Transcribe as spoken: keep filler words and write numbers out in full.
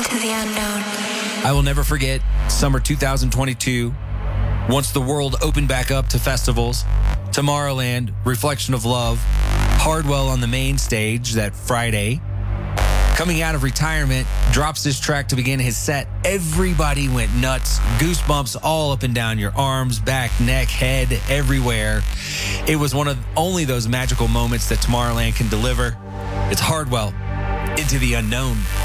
Into the unknown. I will never forget summer two thousand twenty-two. Once the world opened back up to festivals, Tomorrowland, Reflection of Love, Hardwell on the main stage that Friday. Coming out of retirement, drops this track to begin his set. Everybody went nuts. Goosebumps all up and down your arms, back, neck, head, everywhere. It was one of only those magical moments that Tomorrowland can deliver. It's Hardwell, Into the Unknown.